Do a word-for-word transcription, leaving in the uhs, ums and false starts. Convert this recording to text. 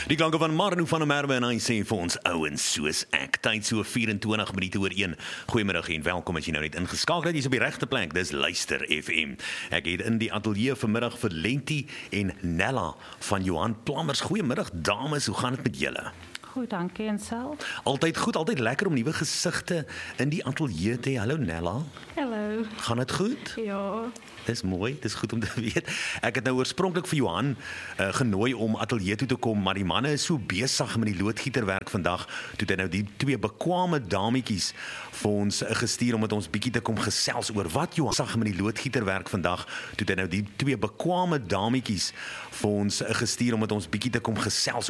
Die klanke van Marno van der Merwe en hy sê vir ons ouens soos ek. Tyd so vyf en twintig minute oor een. Goeiemiddag en welkom as jy nou net ingeskakel het. Jy's op die regte plek. Dis Luister F M. Ek het in die ateljee vanmiddag vir Lenti en Nella van Johan Plammers. Goeiemiddag dames, hoe gaan dit met julle? Goed, dankie en self. Altyd goed, altyd lekker om nuwe gesigte in die ateljee te hê. Hallo Nella. Hallo. Gaan dit goed? Ja. Dis mooi, dis goed om te weet. Ek het nou oorspronklik vir Johan uh, genooi om ateljee toe te kom, maar die manne is so besig met die loodgieterwerk vandag, toe het nou die twee bekwame dametjies vir ons uh, gestuur om met ons bietjie te kom gesels oor wat Johan sag met die loodgieterwerk vandag, toe het nou die twee bekwame dametjies vir ons uh, gestuur om met ons bietjie te kom gesels